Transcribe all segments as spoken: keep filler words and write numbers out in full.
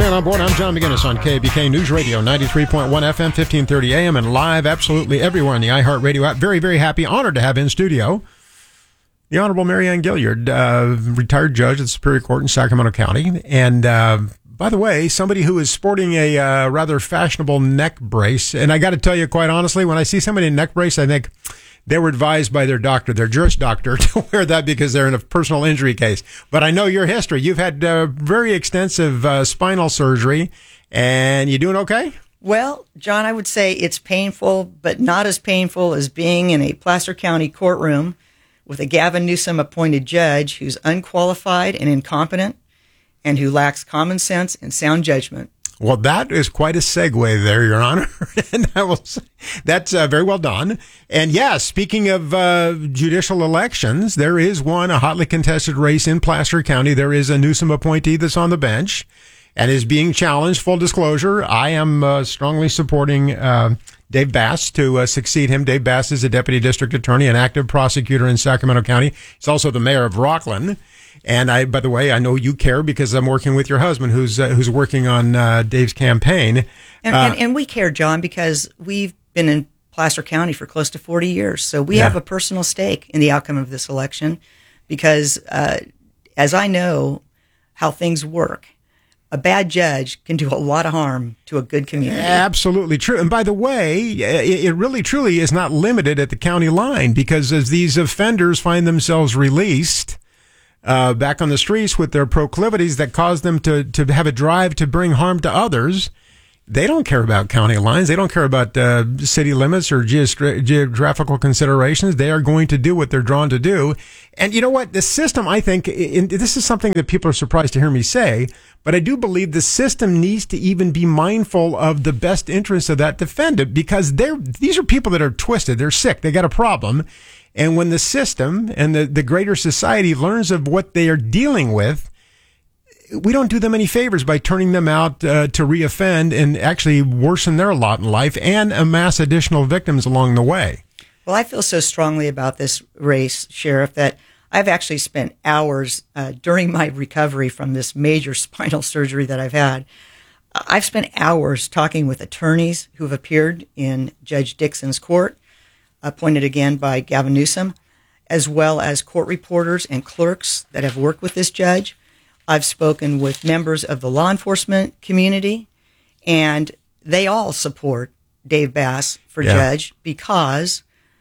listening on board. I'm John McGinnis on K B K News Radio, ninety-three point one F M, fifteen thirty A M, and live absolutely everywhere on the iHeartRadio app. Very, very happy, honored to have in studio the Honorable Mary Ann Gilliard, uh, retired judge at the Superior Court in Sacramento County. And uh, by the way, somebody who is sporting a uh, rather fashionable neck brace. And I got to tell you, quite honestly, when I see somebody in a neck brace, I think they were advised by their doctor, their juris doctor, to wear that because they're in a personal injury case. But I know your history. You've had uh, very extensive uh, spinal surgery, and you doing okay? Well, John, I would say it's painful, but not as painful as being in a Placer County courtroom with a Gavin Newsom-appointed judge who's unqualified and incompetent and who lacks common sense and sound judgment. Well, that is quite a segue there, Your Honor. And I will say, that's uh, very well done. And yes, speaking of uh, judicial elections, there is one, a hotly contested race in Placer County. There is a Newsom appointee that's on the bench and is being challenged. Full disclosure, I am uh, strongly supporting uh, Dave Bass to uh, succeed him. Dave Bass is a deputy district attorney, an active prosecutor in Sacramento County. He's also the mayor of Rockland. And I, by the way, I know you care because I'm working with your husband, who's uh, who's working on uh, Dave's campaign. And, uh, and, and we care, John, because we've been in Placer County for close to forty years. So we yeah. have a personal stake in the outcome of this election because, uh, as I know how things work, a bad judge can do a lot of harm to a good community. Absolutely true. And by the way, it, it really truly is not limited at the county line because as these offenders find themselves released Uh, back on the streets with their proclivities that cause them to, to have a drive to bring harm to others, they don't care about county lines. They don't care about uh, city limits or geostra- geographical considerations. They are going to do what they're drawn to do. And you know what? The system, I think, in, this is something that people are surprised to hear me say, but I do believe the system needs to even be mindful of the best interests of that defendant because they're, these are people that are twisted. They're sick. They got a problem. And when the system and the, the greater society learns of what they are dealing with, we don't do them any favors by turning them out uh, to reoffend and actually worsen their lot in life and amass additional victims along the way. Well, I feel so strongly about this race, Sheriff, that I've actually spent hours uh, during my recovery from this major spinal surgery that I've had. I've spent hours talking with attorneys who have appeared in Judge Dixon's court, appointed again by Gavin Newsom, as well as court reporters and clerks that have worked with this judge. I've spoken with members of the law enforcement community, and they all support Dave Bass for yeah. judge because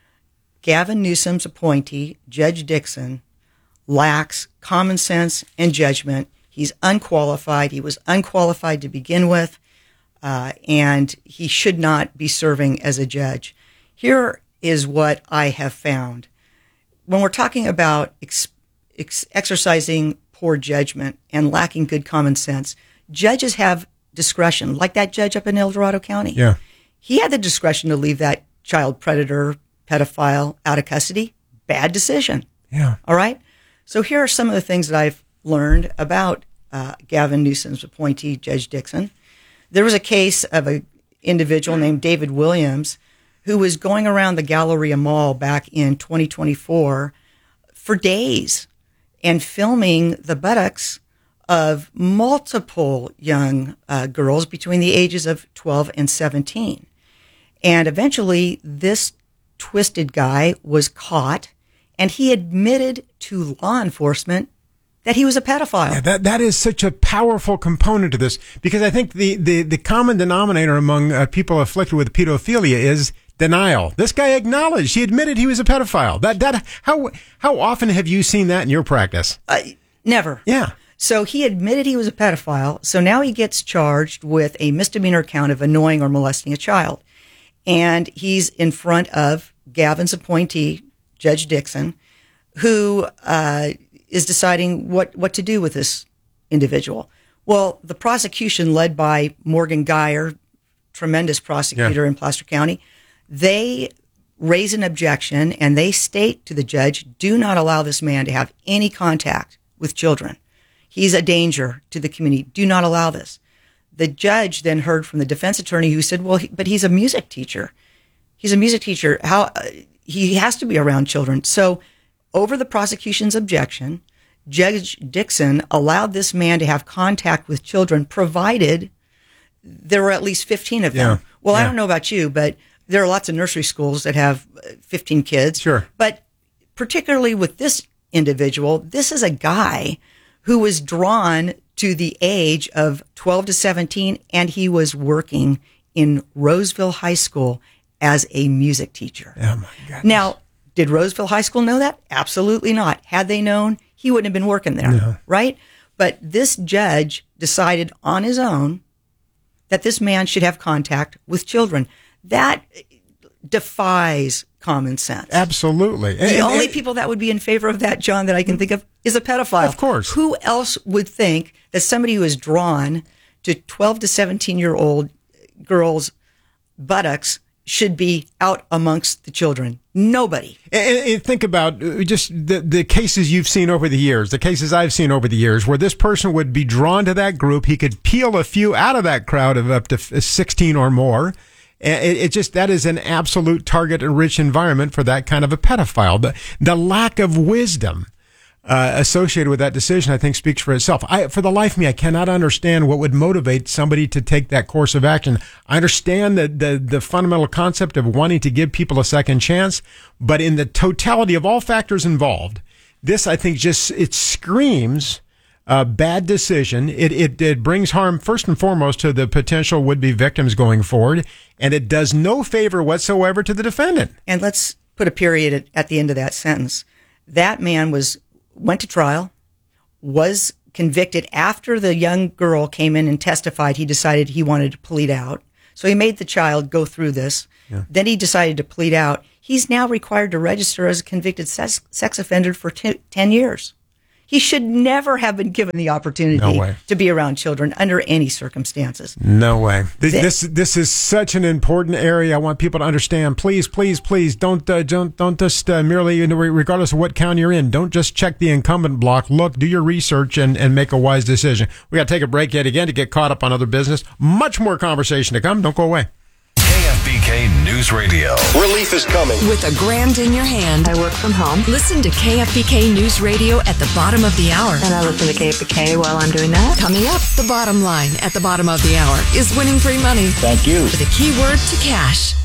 Gavin Newsom's appointee, Judge Dixon, lacks common sense and judgment. He's unqualified. He was unqualified to begin with, uh, and he should not be serving as a judge. Here is what I have found. When we're talking about ex- ex- exercising poor judgment and lacking good common sense, judges have discretion, like that judge up in El Dorado County. Yeah. He had the discretion to leave that child predator, pedophile out of custody. Bad decision. Yeah. All right? So here are some of the things that I've learned about uh, Gavin Newsom's appointee, Judge Dixon. There was a case of an individual named David Williams who was going around the Galleria Mall back in twenty twenty-four for days and filming the buttocks of multiple young uh, girls between the ages of twelve and seventeen. And eventually, this twisted guy was caught, and he admitted to law enforcement that he was a pedophile. Yeah, that that is such a powerful component to this because I think the, the, the common denominator among uh, people afflicted with pedophilia is denial. This guy acknowledged, he admitted he was a pedophile. That that how how often have you seen that in your practice? Uh, never. Yeah. So he admitted he was a pedophile. So now he gets charged with a misdemeanor count of annoying or molesting a child. And he's in front of Gavin's appointee, Judge Dixon, who uh, is deciding what, what to do with this individual. Well, the prosecution led by Morgan Geyer, tremendous prosecutor yeah. in Placer County, they raise an objection and they state to the judge, do not allow this man to have any contact with children. He's a danger to the community. Do not allow this. The judge then heard from the defense attorney who said, well, he, but he's a music teacher. He's a music teacher. How uh, he has to be around children. So over the prosecution's objection, Judge Dixon allowed this man to have contact with children, provided there were at least fifteen of them. Yeah. Well, yeah. I don't know about you, but there are lots of nursery schools that have fifteen kids. Sure. But particularly with this individual, this is a guy who was drawn to the age of twelve to seventeen, and he was working in Roseville High School as a music teacher. Oh, my goodness. Now, did Roseville High School know that? Absolutely not. Had they known, he wouldn't have been working there, no. right? But this judge decided on his own that this man should have contact with children. That defies common sense. Absolutely. The and, only and, people that would be in favor of that, John, that I can think of is a pedophile. Of course. Who else would think that somebody who is drawn to twelve to seventeen-year-old girls' buttocks should be out amongst the children? Nobody. And, and think about just the, the cases you've seen over the years, the cases I've seen over the years, where this person would be drawn to that group. He could peel a few out of that crowd of up to sixteen or more. It, it just, that is an absolute target-rich environment for that kind of a pedophile. The, the lack of wisdom uh, associated with that decision, I think, speaks for itself. I, for the life of me, I cannot understand what would motivate somebody to take that course of action. I understand the, the, the fundamental concept of wanting to give people a second chance, but in the totality of all factors involved, this, I think, just, it screams a bad decision. It, it, it brings harm, first and foremost, to the potential would-be victims going forward, and it does no favor whatsoever to the defendant. And let's put a period at, at the end of that sentence. That man was went to trial, was convicted after the young girl came in and testified. He decided he wanted to plead out. So he made the child go through this. Yeah. Then he decided to plead out. He's now required to register as a convicted sex, sex offender for t- ten years. He should never have been given the opportunity no to be around children under any circumstances. No way. This, this this is such an important area. I want people to understand. Please, please, please don't uh, don't don't just uh, merely, you know, regardless of what county you're in, don't just check the incumbent block. Look, do your research and, and make a wise decision. We got to take a break yet again to get caught up on other business. Much more conversation to come. Don't go away. K F B K News Radio. Relief is coming. With a grand in your hand. I work from home. Listen to K F B K News Radio at the bottom of the hour. And I listen to K F B K while I'm doing that. Coming up, the bottom line at the bottom of the hour is winning free money. Thank you. With a keyword to cash.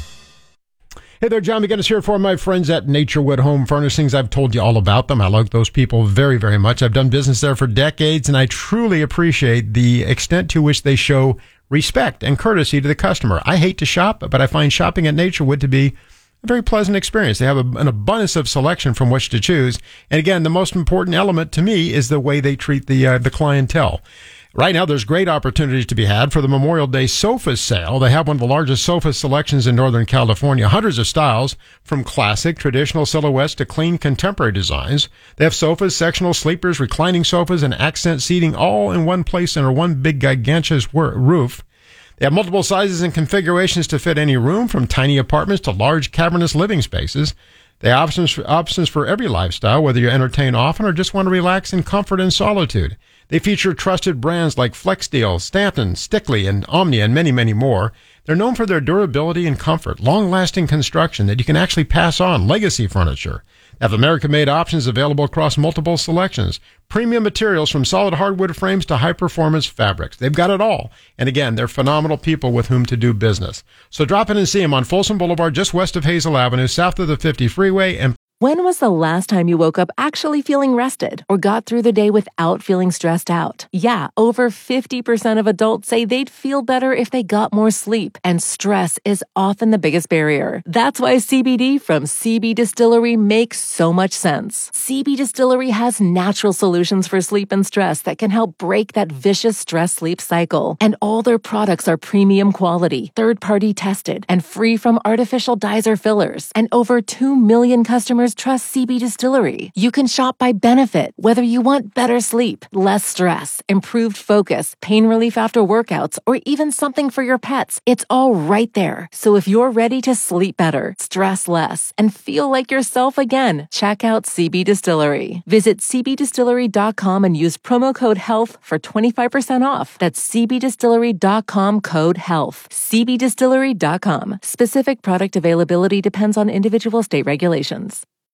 Hey there, John McGinnis here for my friends at Naturewood Home Furnishings. I've told you all about them. I like those people very, very much. I've done business there for decades, and I truly appreciate the extent to which they show respect and courtesy to the customer. I hate to shop, but I find shopping at Naturewood to be a very pleasant experience. They have a, an abundance of selection from which to choose. And again, the most important element to me is the way they treat the uh, the clientele. Right now, there's great opportunities to be had for the Memorial Day sofa sale. They have one of the largest sofa selections in Northern California, hundreds of styles, from classic, traditional silhouettes to clean, contemporary designs. They have sofas, sectional sleepers, reclining sofas, and accent seating all in one place under one big, gigantic roof. They have multiple sizes and configurations to fit any room, from tiny apartments to large, cavernous living spaces. They have options for, options for every lifestyle, whether you entertain often or just want to relax in comfort and solitude. They feature trusted brands like Flexsteel, Stanton, Stickley, and Omnia, and many, many more. They're known for their durability and comfort, long-lasting construction that you can actually pass on, legacy furniture. They have American-made options available across multiple selections, premium materials from solid hardwood frames to high-performance fabrics. They've got it all. And again, they're phenomenal people with whom to do business. So drop in and see them on Folsom Boulevard, just west of Hazel Avenue, south of the fifty freeway, and When was the last time you woke up actually feeling rested or got through the day without feeling stressed out? Yeah, over fifty percent of adults say they'd feel better if they got more sleep, and stress is often the biggest barrier. That's why C B D from C B Distillery makes so much sense. C B Distillery has natural solutions for sleep and stress that can help break that vicious stress-sleep cycle. And all their products are premium quality, third-party tested, and free from artificial dyes or fillers. And over two million customers trust C B Distillery. You can shop by benefit, whether you want better sleep, less stress, improved focus, pain relief after workouts, or even something for your pets. It's all right there. So if you're ready to sleep better, stress less, and feel like yourself again, check out C B Distillery. Visit c b distillery dot com and use promo code HEALTH for twenty-five percent off. That's c b distillery dot com code HEALTH. c b distillery dot com. Specific product availability depends on individual state regulations.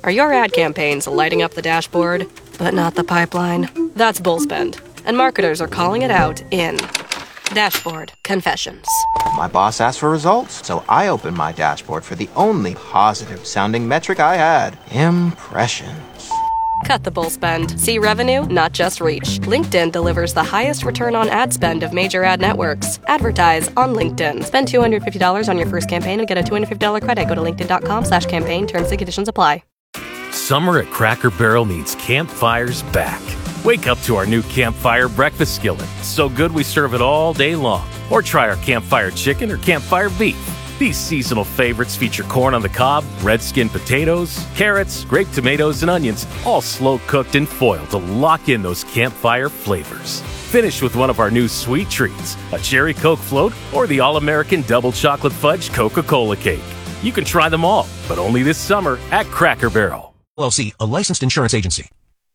Are your ad campaigns lighting up the dashboard, but not the pipeline? That's Bullspend, and marketers are calling it out in Dashboard Confessions. My boss asked for results, so I opened my dashboard for the only positive-sounding metric I had: impressions. Cut the bull spend. See revenue, not just reach. LinkedIn delivers the highest return on ad spend of major ad networks. Advertise on LinkedIn. Spend two hundred fifty dollars on your first campaign and get a two hundred fifty dollars credit. Go to linkedin.com slash campaign. Terms and conditions apply. Summer at Cracker Barrel means campfires back. Wake up to our new Campfire breakfast skillet. So good we serve it all day long. Or try our Campfire chicken or Campfire beef. These seasonal favorites feature corn on the cob, red skin potatoes, carrots, grape tomatoes, and onions, all slow-cooked and foiled to lock in those campfire flavors. Finish with one of our new sweet treats, a cherry Coke float or the all-American double chocolate fudge Coca-Cola cake. You can try them all, but only this summer at Cracker Barrel. L L C, a licensed insurance agency.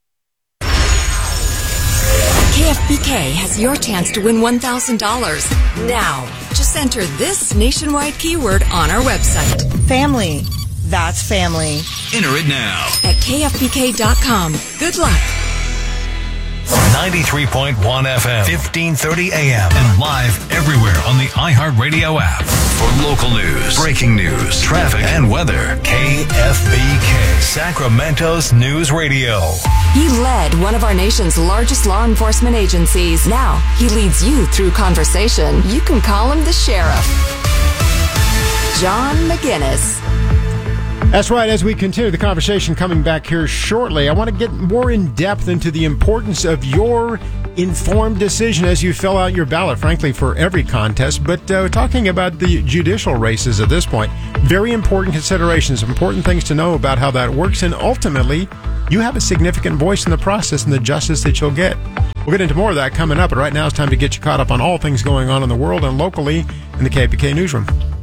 K F B K has your chance to win one thousand dollars. Now, just enter this nationwide keyword on our website. Family. That's family. Enter it now. At K F B K dot com. Good luck. ninety-three point one F M, fifteen thirty A M, and live everywhere on the iHeartRadio app. For local news, breaking news, traffic, and weather, K F B K, Sacramento's news radio. He led one of our nation's largest law enforcement agencies. Now, he leads you through conversation. You can call him the sheriff. John McGinnis. That's right. As we continue the conversation coming back here shortly, I want to get more in depth into the importance of your informed decision as you fill out your ballot, frankly, for every contest. But uh, talking about the judicial races at this point, very important considerations, important things to know about how that works. And ultimately, you have a significant voice in the process and the justice that you'll get. We'll get into more of that coming up. But right now, it's time to get you caught up on all things going on in the world and locally in the K F B K newsroom.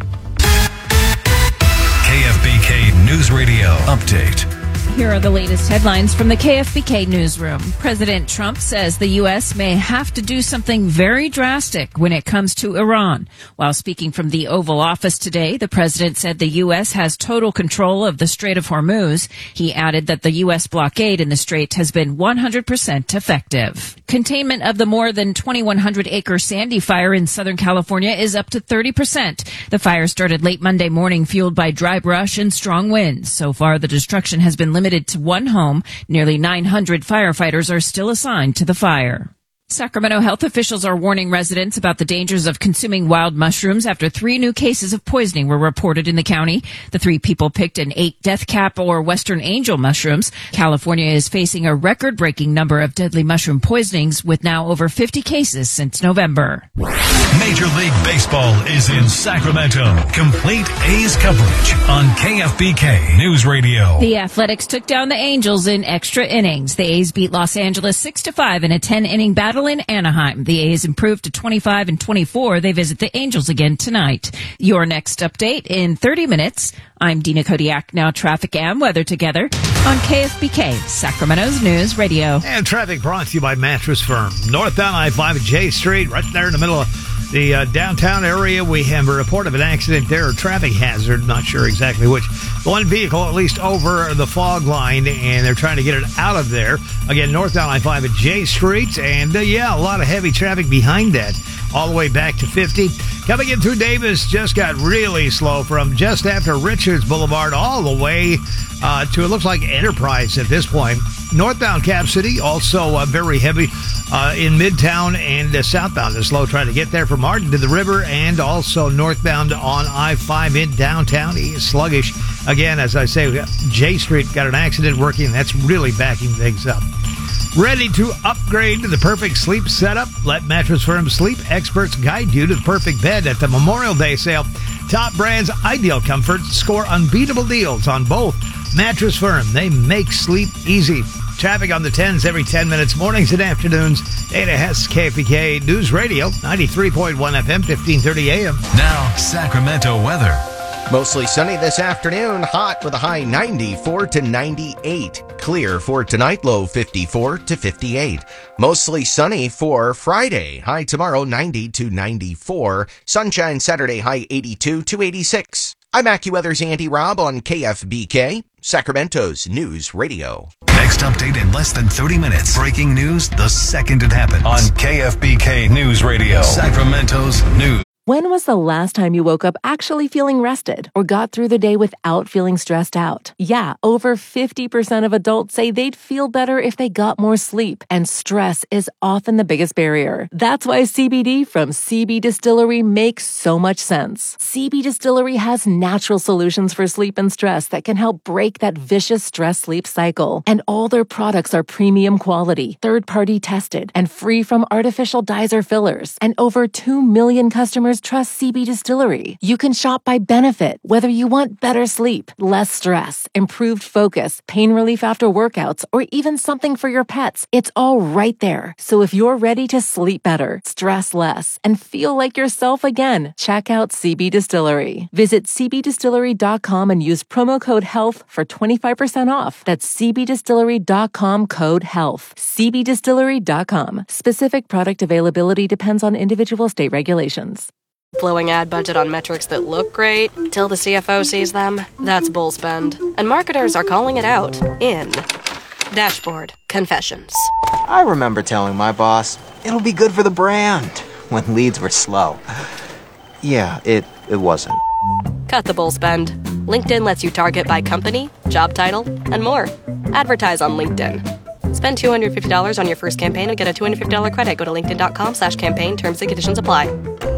K F B K News Radio Update. Here are the latest headlines from the K F B K newsroom. President Trump says the U S may have to do something very drastic when it comes to Iran. While speaking from the Oval Office today, the president said the U S has total control of the Strait of Hormuz. He added that the U S blockade in the strait has been one hundred percent effective. Containment of the more than twenty-one hundred acre Sandy fire in Southern California is up to thirty percent. The fire started late Monday morning, fueled by dry brush and strong winds. So far, the destruction has been limited to one home. Nearly nine hundred firefighters are still assigned to the fire. Sacramento health officials are warning residents about the dangers of consuming wild mushrooms after three new cases of poisoning were reported in the county. The three people picked and ate death cap or Western angel mushrooms. California is facing a record-breaking number of deadly mushroom poisonings, with now over fifty cases since November. Major League Baseball is in Sacramento. Complete A's coverage on K F B K News Radio. The Athletics took down the Angels in extra innings. The A's beat Los Angeles six to five in a ten-inning battle in Anaheim. The A's improved to twenty-five and twenty-four. They visit the Angels again tonight. Your next update in thirty minutes. I'm Dina Kodiak. Now traffic and weather together on K F B K, Sacramento's News Radio. And traffic brought to you by Mattress Firm. Northbound I five at J Street, right there in the middle of the uh, downtown area. We have a report of an accident there, a traffic hazard, not sure exactly which. One vehicle at least over the fog line, and they're trying to get it out of there. Again, northbound I five at J Street, and uh, yeah, a lot of heavy traffic behind that, all the way back to fifty. Coming in through Davis, just got really slow from just after Richards Boulevard all the way uh, to, it looks like, Enterprise at this point. Northbound Cap City, also uh, very heavy uh, in Midtown and uh, southbound is slow trying to get there from Martin to the river, and also northbound on I five in downtown is sluggish. Again, as I say, J Street got an accident working. That's really backing things up. Ready to upgrade to the perfect sleep setup? Let Mattress Firm sleep experts guide you to the perfect bed at the Memorial Day sale. Top brands, ideal comfort, score unbeatable deals on both. Mattress Firm, they make sleep easy. Traffic on the tens every ten minutes, mornings and afternoons. Dana Hess, K F B K News Radio, ninety-three point one F M, fifteen thirty A M. Now, Sacramento weather. Mostly sunny this afternoon, hot with a high ninety-four to ninety-eight. Clear for tonight, low fifty-four to fifty-eight. Mostly sunny for Friday, high tomorrow ninety to ninety-four. Sunshine Saturday, high eighty-two to eighty-six. I'm AccuWeather's Andy Robb on K F B K, Sacramento's News Radio. Next update in less than thirty minutes. Breaking news the second it happens on K F B K News Radio, Sacramento's News. When was the last time you woke up actually feeling rested or got through the day without feeling stressed out? Yeah, over fifty percent of adults say they'd feel better if they got more sleep, and stress is often the biggest barrier. That's why C B D from C B Distillery makes so much sense. C B Distillery has natural solutions for sleep and stress that can help break that vicious stress-sleep cycle. And all their products are premium quality, third-party tested, and free from artificial dyes or fillers. And over two million customers trust C B Distillery. You can shop by benefit, whether you want better sleep, less stress, improved focus, pain relief after workouts, or even something for your pets. It's all right there. So if you're ready to sleep better, stress less, and feel like yourself again, check out C B Distillery. Visit c b distillery dot com and use promo code HEALTH for twenty-five percent off. That's c b distillery dot com code HEALTH. c b distillery dot com. Specific product availability depends on individual state regulations. Blowing ad budget on metrics that look great till the C F O sees them? That's bull spend. And marketers are calling it out in Dashboard Confessions. I remember telling my boss, it'll be good for the brand, when leads were slow. Yeah, it, it wasn't. Cut the bull spend. LinkedIn lets you target by company, job title, and more. Advertise on LinkedIn. Spend two hundred fifty dollars on your first campaign and get a two hundred fifty dollars credit. Go to linkedin.com slash campaign. Terms and conditions apply.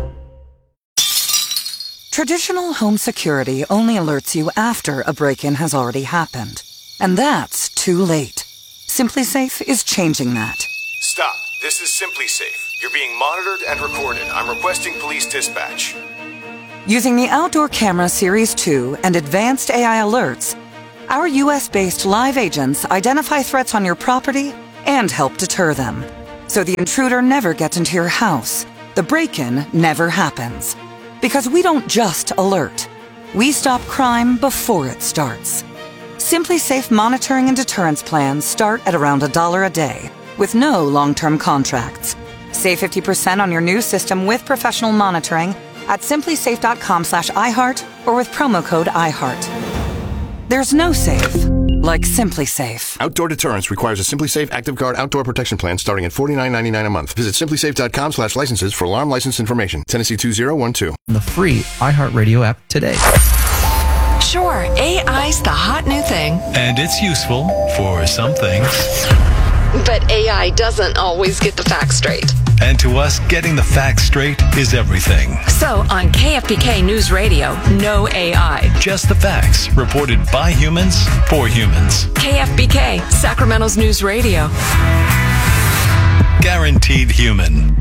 Traditional home security only alerts you after a break-in has already happened. And that's too late. SimpliSafe is changing that. Stop. This is SimpliSafe. You're being monitored and recorded. I'm requesting police dispatch. Using the Outdoor Camera Series two and advanced A I alerts, our U S-based live agents identify threats on your property and help deter them. So the intruder never gets into your house. The break-in never happens. Because we don't just alert. We stop crime before it starts. SimpliSafe monitoring and deterrence plans start at around a dollar a day, with no long-term contracts. Save fifty percent on your new system with professional monitoring at simplisafe.com slash iHeart or with promo code iHeart. There's no safe like SimpliSafe. Outdoor deterrence requires a SimpliSafe Active Guard outdoor protection plan starting at forty-nine ninety-nine a month. Visit simplisafe.com slash licenses for alarm license information. Tennessee two zero one two. The free iHeartRadio app today. Sure, A I's the hot new thing. And it's useful for some things. But A I doesn't always get the facts straight. And to us, getting the facts straight is everything. So on K F B K News Radio, no A I. Just the facts, reported by humans, for humans. K F B K, Sacramento's News Radio. Guaranteed human.